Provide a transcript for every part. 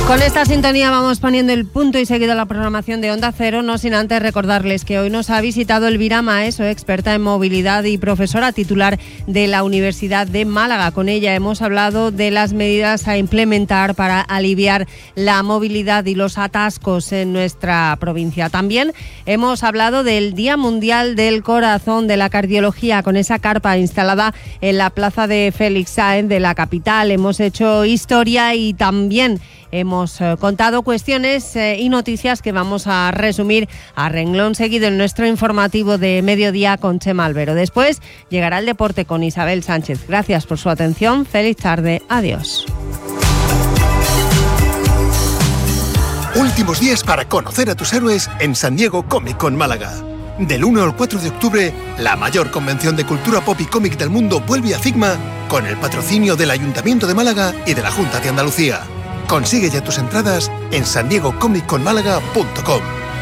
Con esta sintonía vamos poniendo el punto y seguido a la programación de Onda Cero, no sin antes recordarles que hoy nos ha visitado Elvira Maeso, experta en movilidad y profesora titular de la Universidad de Málaga. Con ella hemos hablado de las medidas a implementar para aliviar la movilidad y los atascos en nuestra provincia. También hemos hablado del Día Mundial del Corazón, de la Cardiología, con esa carpa instalada en la plaza de Félix Sáenz de la capital. Hemos hecho historia y también hemos contado cuestiones y noticias que vamos a resumir a renglón seguido en nuestro informativo de mediodía con Chema Albero. Después llegará el deporte con Isabel Sánchez. Gracias por su atención. Feliz tarde. Adiós. Últimos días para conocer a tus héroes en San Diego Comic Con Málaga. Del 1 al 4 de octubre, la mayor convención de cultura pop y cómic del mundo vuelve a Figma con el patrocinio del Ayuntamiento de Málaga y de la Junta de Andalucía. Consigue ya tus entradas en sandiegocomicconmálaga.com.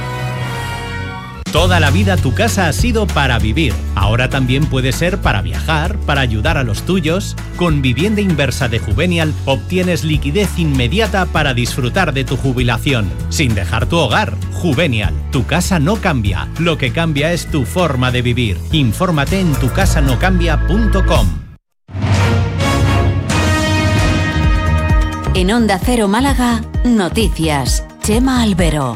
Toda la vida tu casa ha sido para vivir. Ahora también puede ser para viajar, para ayudar a los tuyos. Con Vivienda Inversa de Juvenial obtienes liquidez inmediata para disfrutar de tu jubilación, sin dejar tu hogar. Juvenial, tu casa no cambia. Lo que cambia es tu forma de vivir. Infórmate en tucasanocambia.com. En Onda Cero Málaga, noticias. Chema Albero.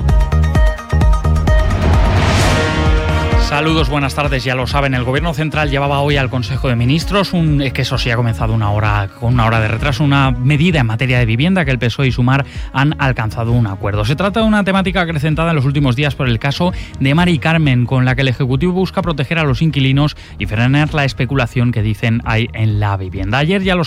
Saludos, buenas tardes. Ya lo saben, el Gobierno Central llevaba hoy al Consejo de Ministros que eso sí ha comenzado con una hora de retraso, una medida en materia de vivienda que el PSOE y Sumar han alcanzado un acuerdo. Se trata de una temática acrecentada en los últimos días por el caso de Mari Carmen, con la que el Ejecutivo busca proteger a los inquilinos y frenar la especulación que dicen hay en la vivienda. Ayer ya lo